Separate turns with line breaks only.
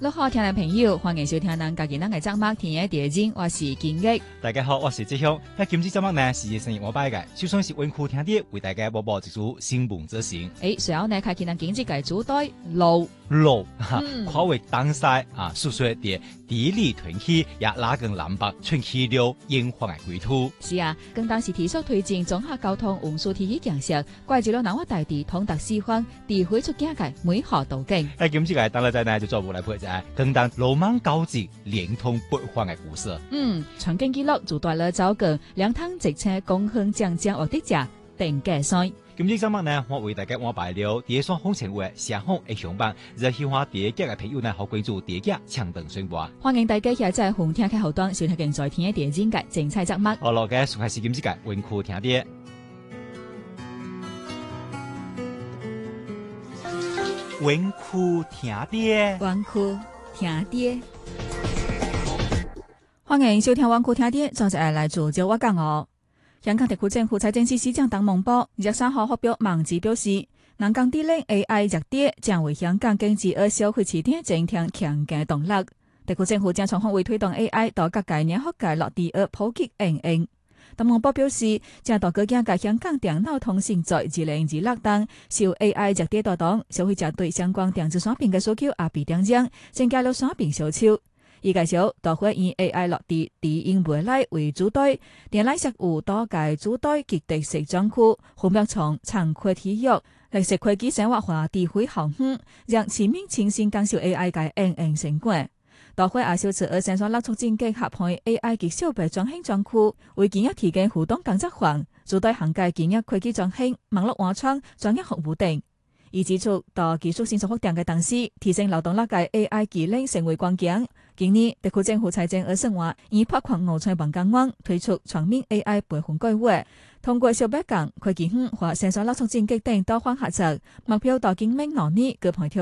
你好，聽眾朋友，歡迎收聽咱家己嘅節目，天嘅地精，我是金益。
大家好，我是志雄。喺今次節目呢，是生意我擺嘅，就算是溫酷聽啲，為大家播報一組新聞資訊。
隨後呢，開啟咱經濟嘅主題路，
跨越東西述說啲地理屯區也拉近南北春氣流演化嘅軌圖。
是啊，更當時提出推進綜合交通運輸體系建設，關注了南華大地通達四方，地會出境嘅每河道徑。
喺今次嘅當日仔呢，就做無來配仔，更當羅曼高捷連通北方嘅故事。
曾經記錄就帶了走過兩趟直車共享將將獲得者定計賽。
今次節目呢，我為大家安排了第一雙風情會上風嘅上班，熱喜歡第一腳嘅朋友呢，好關注第一腳搶登宣佈。
歡迎大家喺在紅聽嘅後端收聽在天嘅地精嘅精彩節目。
好咯，嘅屬係是今次嘅溫酷聽啲。溫酷聽啲，
溫酷聽啲，歡迎收聽溫酷聽啲，再一來做就我講哦。香港特區政府財政司司長陳茂波23號發表網誌表示，南港啲咧 AI 熱點將為香港經濟和社會市場增添強勁動力。特區政府將充分為推動 AI 到各界年學界落地而普及應用。陳茂波表示，將到各界嘅香港電腦通信在2026年受 AI 熱點帶動，消費者對相關電子產品嘅需求也必定增，增加了產品銷售。伊介紹，都會以 AI 落地低音未來為主題，電來實務多界主題及特色專區，分別從產科體育、歷史科技生活化智慧項目，讓市民親身感受 AI 嘅應用成果。都會也小持而生產力促進結合配 AI 及小白專項專區，為企業提供互動工作坊，主題涵蓋企業科技專項、網絡網創、專業服務等。而指出，到技術成熟發展嘅同時，提升勞動力嘅 AI 技能成為關鍵。今年，特區政府財政預算案以擴寬5歲辦公網，推出全面 AI 培訓計劃，通過小白講、科技園或生產力促進等多方合作，目標到今明年底舉辦